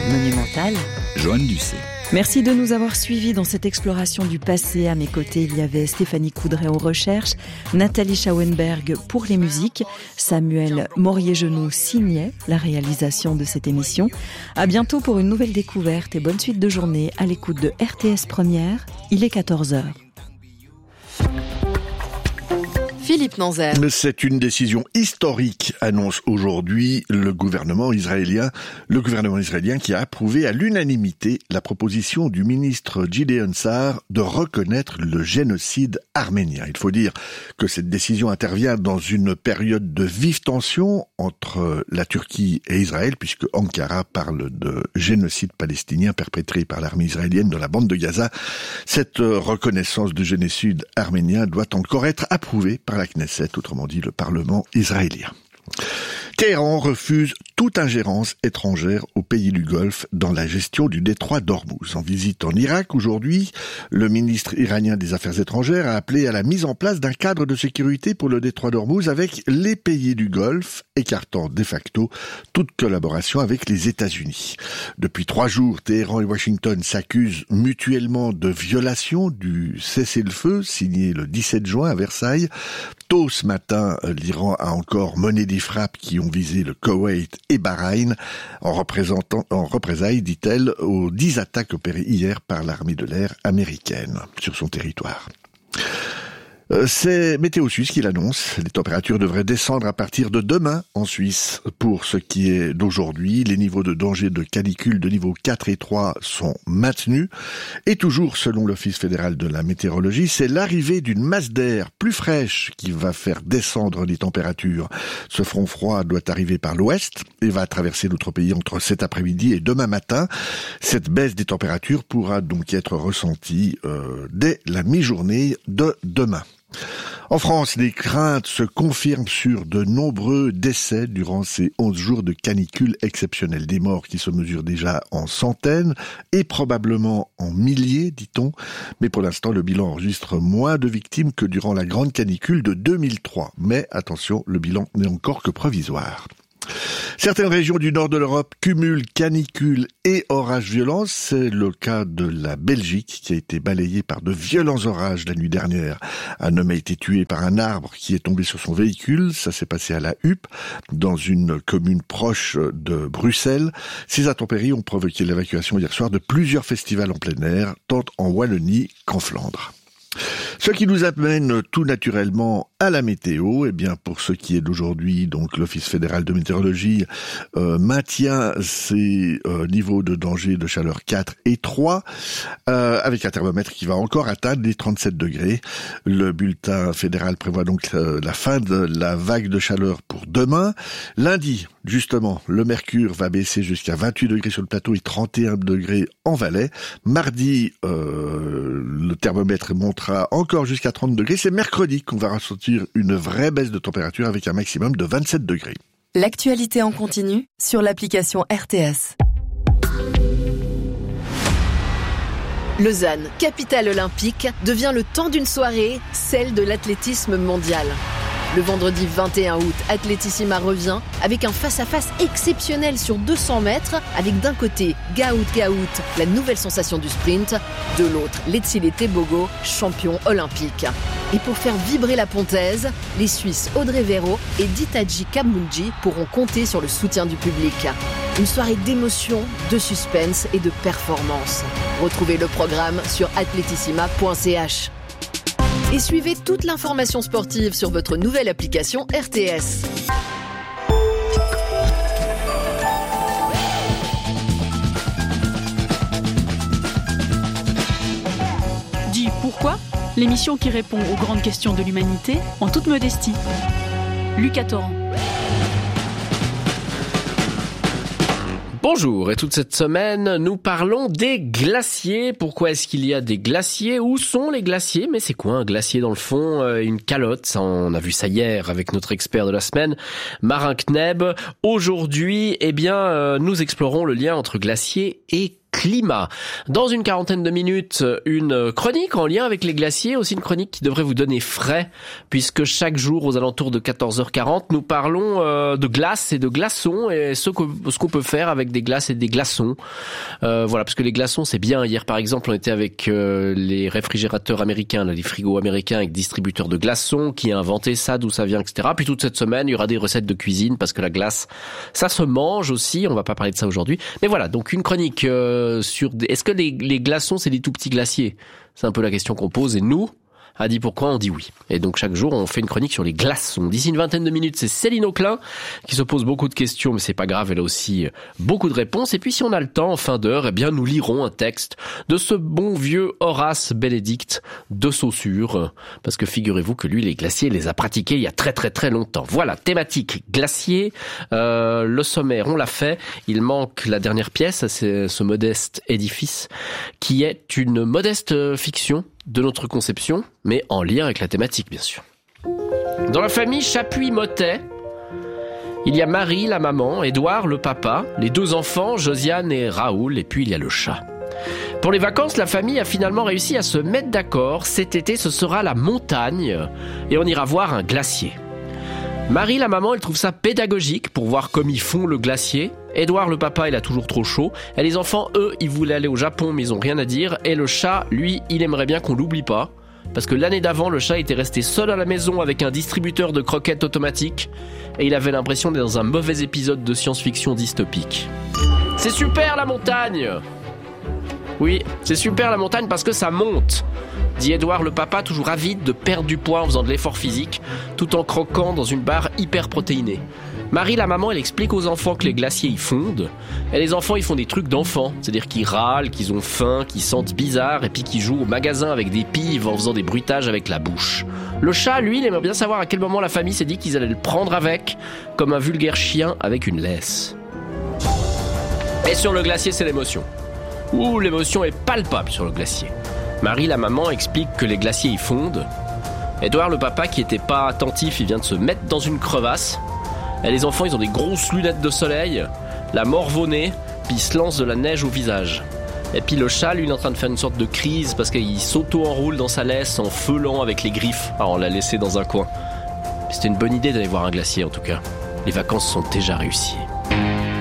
Monumental, Joanne Ducet. Merci de nous avoir suivis dans cette exploration du passé. À mes côtés, il y avait Stéphanie Coudray aux recherches, Nathalie Schauenberg pour les musiques, Samuel Morier-Genoux signait la réalisation de cette émission. À bientôt pour une nouvelle découverte et bonne suite de journée à l'écoute de RTS Première. Il est 14h. Philippe Nanzer. C'est une décision historique, annonce aujourd'hui le gouvernement israélien. Le gouvernement israélien qui a approuvé à l'unanimité la proposition du ministre Gideon Sa'ar de reconnaître le génocide arménien. Il faut dire que cette décision intervient dans une période de vive tension entre la Turquie et Israël, puisque Ankara parle de génocide palestinien perpétré par l'armée israélienne dans la bande de Gaza. Cette reconnaissance du génocide arménien doit encore être approuvée par la Knesset, autrement dit le Parlement israélien. Téhéran refuse toute ingérence étrangère aux pays du Golfe dans la gestion du détroit d'Ormuz. En visite en Irak aujourd'hui, le ministre iranien des Affaires étrangères a appelé à la mise en place d'un cadre de sécurité pour le détroit d'Ormuz avec les pays du Golfe, écartant de facto toute collaboration avec les États-Unis. Depuis 3 jours, Téhéran et Washington s'accusent mutuellement de violation du cessez-le-feu signé le 17 juin à Versailles. Tôt ce matin, l'Iran a encore mené des frappes qui ont visé le Koweït et Bahreïn en représailles, dit-elle, aux 10 attaques opérées hier par l'armée de l'air américaine sur son territoire. C'est Météo Suisse qui l'annonce. Les températures devraient descendre à partir de demain en Suisse. Pour ce qui est d'aujourd'hui, les niveaux de danger de canicule de niveau 4 et 3 sont maintenus. Et toujours selon l'Office fédéral de la météorologie, c'est l'arrivée d'une masse d'air plus fraîche qui va faire descendre les températures. Ce front froid doit arriver par l'ouest et va traverser notre pays entre cet après-midi et demain matin. Cette baisse des températures pourra donc être ressentie dès la mi-journée de demain. En France, les craintes se confirment sur de nombreux décès durant ces 11 jours de canicule exceptionnelle. Des morts qui se mesurent déjà en centaines et probablement en milliers, dit-on. Mais pour l'instant, le bilan enregistre moins de victimes que durant la grande canicule de 2003. Mais attention, le bilan n'est encore que provisoire. Certaines régions du nord de l'Europe cumulent canicule et orages violents. C'est le cas de la Belgique qui a été balayée par de violents orages la nuit dernière. Un homme a été tué par un arbre qui est tombé sur son véhicule. Ça s'est passé à La Huppe, dans une commune proche de Bruxelles. Ces intempéries ont provoqué l'évacuation hier soir de plusieurs festivals en plein air, tant en Wallonie qu'en Flandre. Ce qui nous amène tout naturellement à la météo. Eh bien, pour ce qui est d'aujourd'hui, donc l'Office fédéral de météorologie maintient ses niveaux de danger de chaleur 4 et 3, avec un thermomètre qui va encore atteindre les 37 degrés. Le bulletin fédéral prévoit donc la fin de la vague de chaleur pour demain. Lundi, justement, le mercure va baisser jusqu'à 28 degrés sur le plateau et 31 degrés en Valais. Mardi, le thermomètre montera encore jusqu'à 30 degrés. C'est mercredi qu'on va ressentir une vraie baisse de température avec un maximum de 27 degrés. L'actualité en continu sur l'application RTS. Lausanne, capitale olympique, devient le temps d'une soirée, celle de l'athlétisme mondial. Le vendredi 21 août, Athletissima revient avec un face-à-face exceptionnel sur 200 mètres, avec d'un côté Gaout, la nouvelle sensation du sprint, de l'autre Letsile Tebogo, champion olympique. Et pour faire vibrer la pontaise, les Suisses Audrey Véro et Ditaji Kamunji pourront compter sur le soutien du public. Une soirée d'émotion, de suspense et de performance. Retrouvez le programme sur athletissima.ch. Et suivez toute l'information sportive sur votre nouvelle application RTS. Dis pourquoi ? L'émission qui répond aux grandes questions de l'humanité en toute modestie. Lucas Torrent. Bonjour, et toute cette semaine, nous parlons des glaciers. Pourquoi est-ce qu'il y a des glaciers ? Où sont les glaciers ? Mais c'est quoi un glacier dans le fond ? Une calotte, ça, on a vu ça hier avec notre expert de la semaine, Marin Kneb. Aujourd'hui, nous explorons le lien entre glacier et climat. Dans une quarantaine de minutes, une chronique en lien avec les glaciers, aussi une chronique qui devrait vous donner frais, puisque chaque jour aux alentours de 14h40, nous parlons de glace et de glaçons et ce qu'on peut faire avec des glaces et des glaçons. Voilà, parce que les glaçons c'est bien. Hier par exemple, on était avec les réfrigérateurs américains, les frigos américains avec distributeurs de glaçons, qui a inventé ça, d'où ça vient, etc. Puis toute cette semaine, il y aura des recettes de cuisine parce que la glace, ça se mange aussi. On va pas parler de ça aujourd'hui, mais voilà. Donc une chronique sur est-ce que les glaçons c'est des tout petits glaciers? C'est un peu la question qu'on pose et nous, a dit pourquoi, on dit oui. Et donc chaque jour, on fait une chronique sur les glaçons. D'ici une vingtaine de minutes, c'est Céline Auclin qui se pose beaucoup de questions, mais c'est pas grave, elle a aussi beaucoup de réponses. Et puis si on a le temps, en fin d'heure, eh bien nous lirons un texte de ce bon vieux Horace Bénédicte de Saussure, parce que figurez-vous que lui, les glaciers, les a pratiqués il y a très très très longtemps. Voilà, thématique glacier, le sommaire, on l'a fait. Il manque la dernière pièce, c'est ce modeste édifice, qui est une modeste fiction de notre conception, mais en lien avec la thématique, bien sûr. Dans la famille Chapuis-Motet, il y a Marie, la maman, Édouard, le papa, les deux enfants, Josiane et Raoul, et puis il y a le chat. Pour les vacances, la famille a finalement réussi à se mettre d'accord. Cet été, ce sera la montagne, et on ira voir un glacier. Marie, la maman, elle trouve ça pédagogique pour voir comme ils font le glacier. Édouard, le papa, il a toujours trop chaud. Et les enfants, eux, ils voulaient aller au Japon, mais ils ont rien à dire. Et le chat, lui, il aimerait bien qu'on l'oublie pas. Parce que l'année d'avant, le chat était resté seul à la maison avec un distributeur de croquettes automatique. Et il avait l'impression d'être dans un mauvais épisode de science-fiction dystopique. C'est super la montagne! Oui, c'est super la montagne parce que ça monte, dit Édouard le papa, toujours avide de perdre du poids en faisant de l'effort physique, tout en croquant dans une barre hyper protéinée. Marie, la maman, elle explique aux enfants que les glaciers ils fondent, et les enfants ils font des trucs d'enfants, c'est-à-dire qu'ils râlent, qu'ils ont faim, qu'ils sentent bizarre, et puis qu'ils jouent au magasin avec des pives en faisant des bruitages avec la bouche. Le chat, lui, il aimerait bien savoir à quel moment la famille s'est dit qu'ils allaient le prendre avec, comme un vulgaire chien avec une laisse. Et sur le glacier, c'est l'émotion. Ouh, l'émotion est palpable sur le glacier. Marie, la maman, explique que les glaciers y fondent. Édouard, le papa, qui était pas attentif, il vient de se mettre dans une crevasse. Et les enfants, ils ont des grosses lunettes de soleil, la morve au nez, puis ils se lancent de la neige au visage. Et puis le chat, lui, il est en train de faire une sorte de crise parce qu'il s'auto-enroule dans sa laisse en feulant avec les griffes. Ah, on l'a laissé dans un coin. C'était une bonne idée d'aller voir un glacier, en tout cas. Les vacances sont déjà réussies.